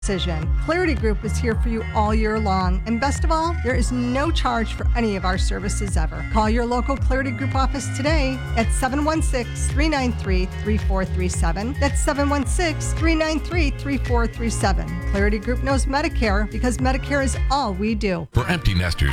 decision. Clarity Group is here for you all year long, and best of all, there is no charge for any of our services ever. Call your local Clarity Group office today at 716-393-3437. That's 716-393-3437. Clarity Group knows Medicare because Medicare is all we do. For empty nesters